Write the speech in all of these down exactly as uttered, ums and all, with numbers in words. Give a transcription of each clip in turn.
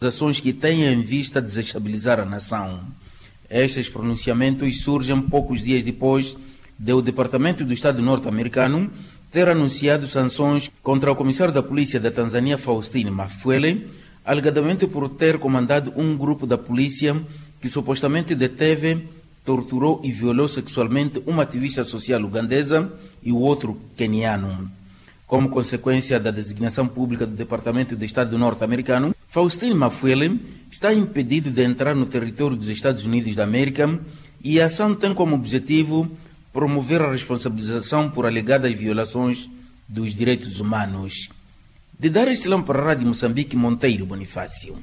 ações que têm em vista desestabilizar a nação. Estes pronunciamentos surgem poucos dias depois de o Departamento do Estado norte-americano ter anunciado sanções contra o comissário da polícia da Tanzânia, Faustine Mafuele, alegadamente por ter comandado um grupo da polícia que supostamente deteve, torturou e violou sexualmente uma ativista social ugandesa e o outro queniano. Como consequência da designação pública do Departamento do Estado norte-americano, Faustine Mafuele está impedido de entrar no território dos Estados Unidos da América e a ação tem como objetivo promover a responsabilização por alegadas violações dos direitos humanos. De Dar es Salaam para a Rádio Moçambique, Monteiro Bonifácio.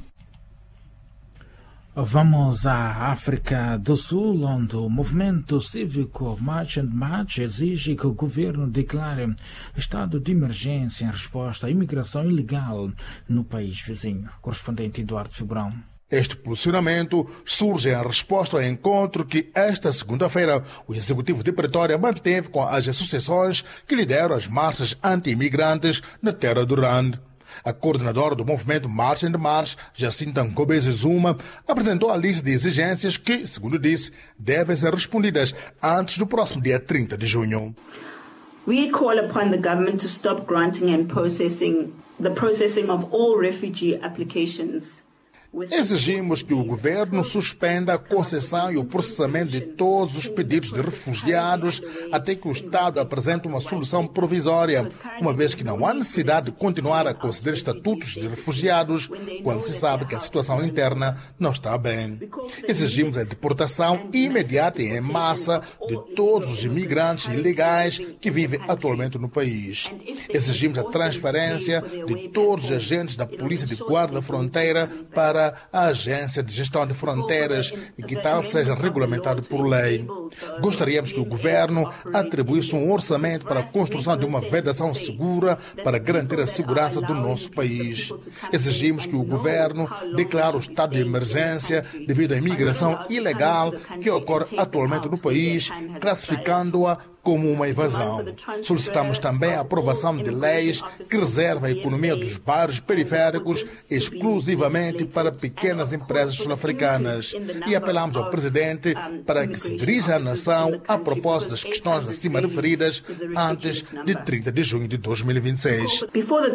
Vamos à África do Sul, onde o movimento cívico March and March exige que o governo declare estado de emergência em resposta à imigração ilegal no país vizinho. Correspondente Eduardo Fibrão. Este posicionamento surge em resposta ao encontro que esta segunda-feira o Executivo de Pretória manteve com as associações que lideram as marchas anti-imigrantes na terra do Rand. A coordenadora do movimento March and March, Jacinta Ngobese Zuma, apresentou a lista de exigências que, segundo disse, devem ser respondidas antes do próximo dia trinta de junho. We call upon the government to stop granting and processing the processing of all refugee applications. Exigimos que o governo suspenda a concessão e o processamento de todos os pedidos de refugiados até que o Estado apresente uma solução provisória, uma vez que não há necessidade de continuar a conceder estatutos de refugiados quando se sabe que a situação interna não está bem. Exigimos a deportação imediata e em massa de todos os imigrantes ilegais que vivem atualmente no país. Exigimos a transferência de todos os agentes da Polícia de Guarda da Fronteira para a Agência de Gestão de Fronteiras e que tal seja regulamentado por lei. Gostaríamos que o governo atribuísse um orçamento para a construção de uma vedação segura para garantir a segurança do nosso país. Exigimos que o governo declare o estado de emergência devido à imigração ilegal que ocorre atualmente no país, classificando-a como uma invasão. Solicitamos também a aprovação de leis que reservam a economia dos bairros periféricos exclusivamente para pequenas empresas sul-africanas e apelamos ao Presidente para que se dirija à nação a propósito das questões acima referidas antes de trinta de junho de dois mil e vinte e seis.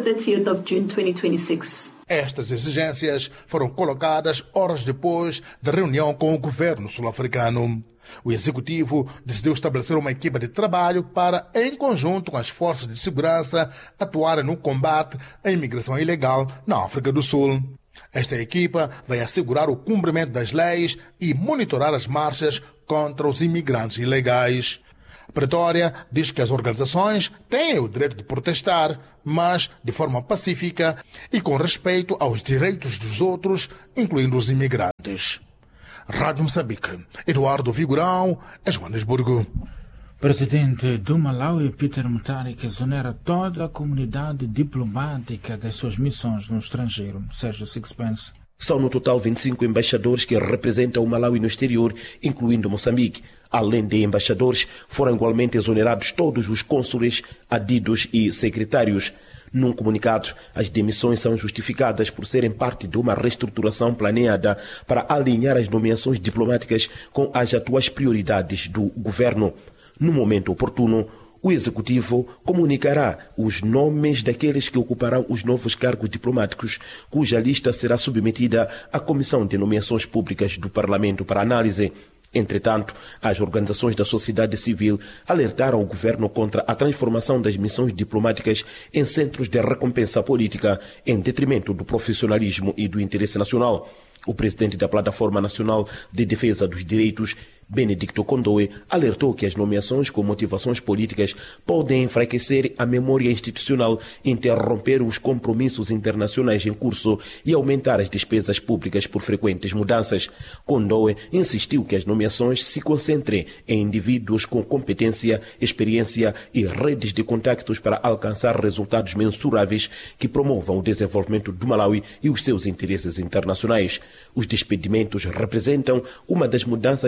Estas exigências foram colocadas horas depois da reunião com o governo sul-africano. O Executivo decidiu estabelecer uma equipe de trabalho para, em conjunto com as forças de segurança, atuarem no combate à imigração ilegal na África do Sul. Esta equipa vai assegurar o cumprimento das leis e monitorar as marchas contra os imigrantes ilegais. Pretória diz que as organizações têm o direito de protestar, mas de forma pacífica e com respeito aos direitos dos outros, incluindo os imigrantes. Rádio Moçambique, Eduardo Vigorão, Joanesburgo. Presidente do Malawi, Peter Mutharika, exonera toda a comunidade diplomática das suas missões no estrangeiro. Sérgio Sixpence. São no total vinte e cinco embaixadores que representam o Malawi no exterior, incluindo Moçambique. Além de embaixadores, foram igualmente exonerados todos os cônsules, adidos e secretários. Num comunicado, as demissões são justificadas por serem parte de uma reestruturação planeada para alinhar as nomeações diplomáticas com as atuais prioridades do governo. No momento oportuno, o Executivo comunicará os nomes daqueles que ocuparão os novos cargos diplomáticos, cuja lista será submetida à Comissão de Nomeações Públicas do Parlamento para análise. Entretanto, as organizações da sociedade civil alertaram o governo contra a transformação das missões diplomáticas em centros de recompensa política, em detrimento do profissionalismo e do interesse nacional. O presidente da Plataforma Nacional de Defesa dos Direitos, Benedicto Condoe, alertou que as nomeações com motivações políticas podem enfraquecer a memória institucional, interromper os compromissos internacionais em curso e aumentar as despesas públicas por frequentes mudanças. Condoe insistiu que as nomeações se concentrem em indivíduos com competência, experiência e redes de contactos para alcançar resultados mensuráveis que promovam o desenvolvimento do Malawi e os seus interesses internacionais. Os despedimentos representam uma das mudanças mais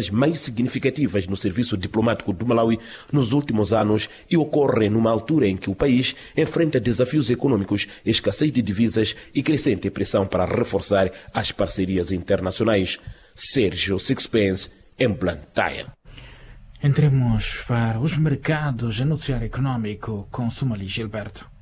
significativas no serviço diplomático do Malawi nos últimos anos e ocorrem numa altura em que o país enfrenta desafios econômicos, escassez de divisas e crescente pressão para reforçar as parcerias internacionais. Sérgio Sixpence, em Blantyre. Entremos para os mercados e noticiário econômico com Somali Gilberto.